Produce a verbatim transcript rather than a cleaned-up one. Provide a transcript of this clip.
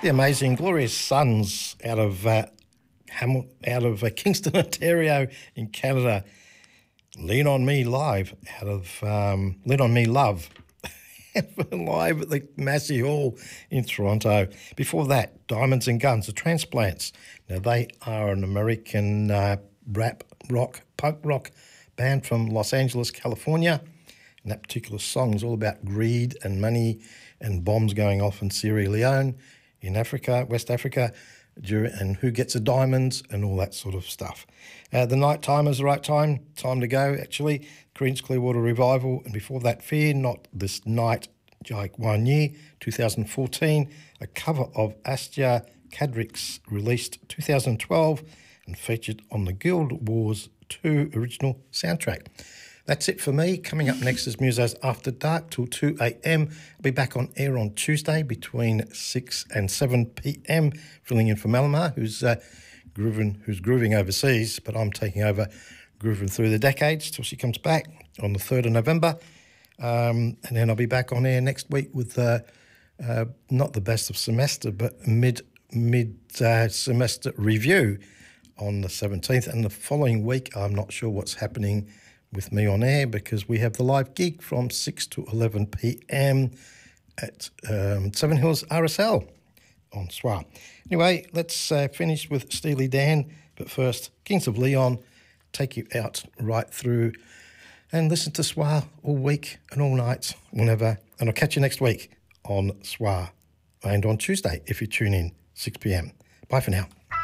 The amazing Glorious Sons out of uh, Hamil- out of uh, Kingston, Ontario in Canada. Lean on Me Live out of um, Lean on Me Love live at the Massey Hall in Toronto. Before that, Diamonds and Guns, the Transplants. Now they are an American uh, rap, rock, punk rock band from Los Angeles, California. And that particular song is all about greed and money and bombs going off in Sierra Leone, in Africa, West Africa, and who gets the diamonds and all that sort of stuff. Uh, the Night Time is the right time, time to go, actually. Creedence Clearwater Revival, and before that, Fear Not This Night, Jake One Year, two thousand fourteen, a cover of Astia Cadrick's released two thousand twelve and featured on the Guild Wars two original soundtrack. That's it for me. Coming up next is Musos After Dark till two a.m. I'll be back on air on Tuesday between six and seven p.m, filling in for Malamar, who's uh, grooving, who's grooving overseas, but I'm taking over grooving through the decades till she comes back on the third of November. Um, and then I'll be back on air next week with uh, uh, not the best of semester, but mid mid uh, semester review on the seventeenth. And the following week, I'm not sure what's happening with me on air because we have the live gig from six to eleven p.m. at um, Seven Hills R S L on S W A. Anyway, let's uh, finish with Steely Dan, but first, Kings of Leon, take you out right through and listen to S W A all week and all night, whenever, and I'll catch you next week on S W A and on Tuesday if you tune in, six p.m. Bye for now.